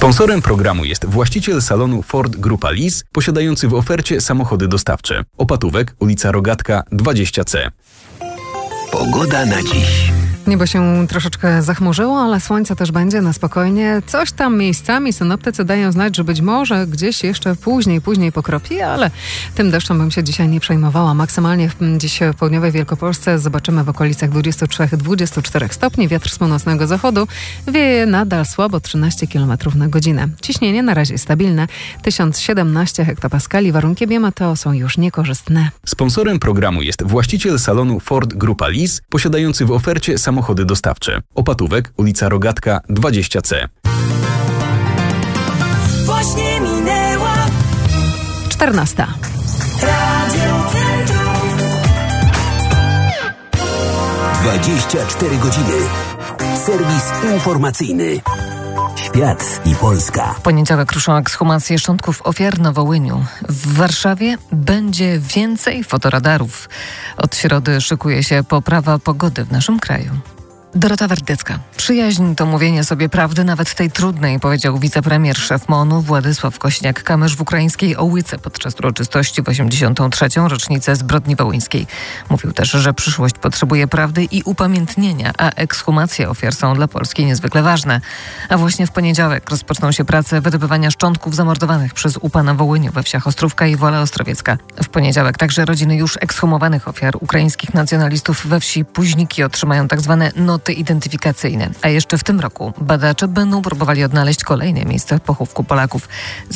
Sponsorem programu jest właściciel salonu Ford Grupa Lis, posiadający w ofercie samochody dostawcze. Opatówek, ulica Rogatka, 20C. Pogoda na dziś. Niebo się troszeczkę zachmurzyło, ale słońce też będzie na spokojnie. Coś tam miejscami synoptycy dają znać, że być może gdzieś jeszcze później pokropi, ale tym deszczem bym się dzisiaj nie przejmowała. Maksymalnie dziś w południowej Wielkopolsce zobaczymy w okolicach 23-24 stopni. Wiatr z północnego zachodu wieje nadal słabo 13 km na godzinę. Ciśnienie na razie stabilne, 1017 hektopaskali. Warunki biometeo są już niekorzystne. Sponsorem programu jest właściciel salonu Ford Grupa Lis, posiadający w ofercie samochody dostawcze. Opatówek, ulica Rogatka, 20C. Właśnie minęła 14. Radio Centrum. 24 godziny. Serwis informacyjny. Świat i Polska. W poniedziałek ruszą ekshumacje szczątków ofiar na Wołyniu. W Warszawie będzie więcej fotoradarów. Od środy szykuje się poprawa pogody w naszym kraju. Dorota Wardecka. Przyjaźń to mówienie sobie prawdy, nawet tej trudnej, powiedział wicepremier, szef MON-u Władysław Kośniak-Kamysz w ukraińskiej Ołyce podczas uroczystości w 83. rocznicę zbrodni wołyńskiej. Mówił też, że przyszłość potrzebuje prawdy i upamiętnienia, a ekshumacje ofiar są dla Polski niezwykle ważne. A właśnie w poniedziałek rozpoczną się prace wydobywania szczątków zamordowanych przez UPA na Wołyniu, we wsiach Ostrówka i Wola Ostrowiecka. W poniedziałek także rodziny już ekshumowanych ofiar ukraińskich nacjonalistów we wsi Późniki otrzymają tzw. noty identyfikacyjne. A jeszcze w tym roku badacze będą próbowali odnaleźć kolejne miejsce pochówku Polaków.